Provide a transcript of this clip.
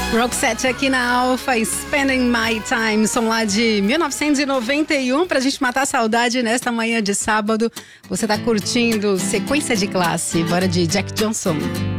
Roxette aqui na Alfa, Spending My Time, som lá de 1991, pra gente matar a saudade nesta manhã de sábado. Você tá curtindo Sequência de Classe, bora de Jack Johnson.